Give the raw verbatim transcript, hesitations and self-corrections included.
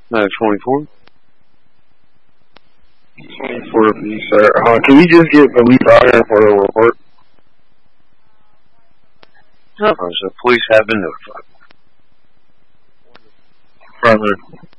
No, twenty-four. twenty-four of you, sir. Uh, can we just get police out here for a report? No, so police have been notified. Brother.